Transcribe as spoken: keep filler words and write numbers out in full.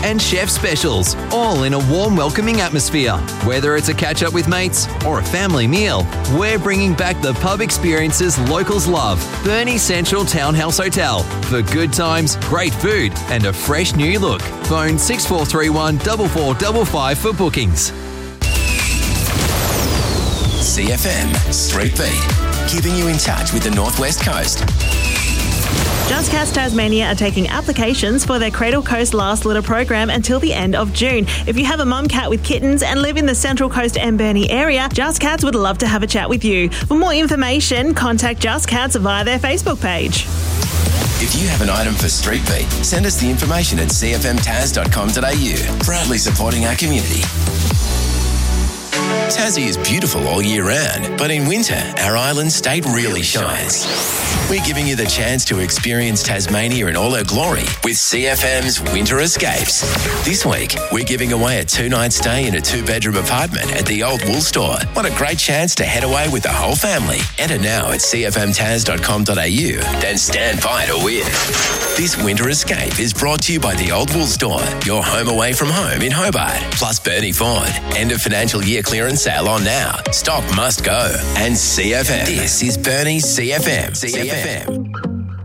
and chef specials, all in a warm, welcoming atmosphere. Whether it's a catch-up with mates or a family meal, we're bringing back the pub experiences locals love. Burnie Central Townhouse Hotel. For good times, great food, and a fresh new look. Phone six four three one, four four five five for bookings. C F M Street Beat, keeping you in touch with the Northwest Coast. Just Cats Tasmania are taking applications for their Cradle Coast Last Litter program until the end of June. If you have a mum cat with kittens and live in the Central Coast and Burnie area, Just Cats would love to have a chat with you. For more information, contact Just Cats via their Facebook page. If you have an item for Street Beat, send us the information at c f m tas dot com dot a u. Proudly supporting our community. Tassie is beautiful all year round, but in winter, our island state really shines. We're giving you the chance to experience Tasmania in all her glory with C F M's Winter Escapes. This week, we're giving away a two-night stay in a two-bedroom apartment at the Old Wool Store. What a great chance to head away with the whole family. Enter now at c f m tas dot com dot a u, then stand by to win. This Winter Escape is brought to you by the Old Wool Store, your home away from home in Hobart, plus Burnie Ford. End of financial year clearance sale on now. Stock must go. And C F M. This is Burnie's C F M. C F M.